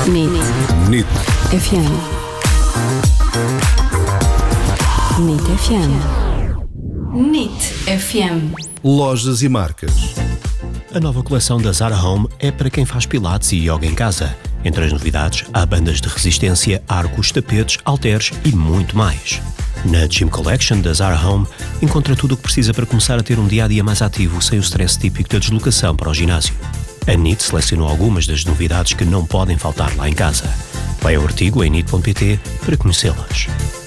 NIT FM. NIT FM. NIT FM. Lojas e marcas. A nova coleção da Zara Home é para quem faz pilates e yoga em casa. Entre as novidades, há bandas de resistência, arcos, tapetes, halteres e muito mais. Na Gym Collection da Zara Home, encontra tudo o que precisa para começar a ter um dia-a-dia mais ativo sem o stress típico da deslocação para o ginásio. A NIT selecionou algumas das novidades que não podem faltar lá em casa. Vai ao artigo em NIT.pt para conhecê-las.